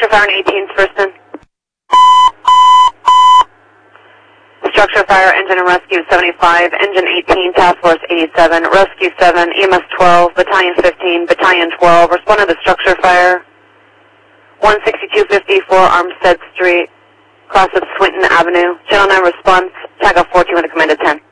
Structure fire on 18th, first in. Structure fire, engine and rescue 75, engine 18, task force 87, rescue 7, EMS 12, battalion 15, battalion 12. Respond to the structure fire. 16254 Armstead Street, cross of Swinton Avenue. Channel 9 response, tag off 14 with a command of 10.